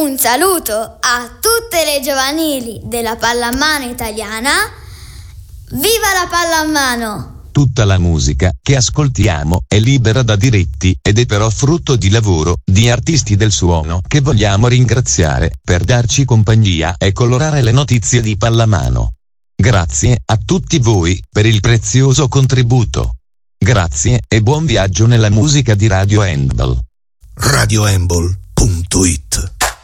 Un saluto a tutte le giovanili della pallamano italiana. Viva la pallamano! Tutta la musica che ascoltiamo è libera da diritti ed è però frutto di lavoro di artisti del suono che vogliamo ringraziare per darci compagnia e colorare le notizie di pallamano. Grazie a tutti voi per il prezioso contributo. Grazie e buon viaggio nella musica di Radio Handball. radiohandball.it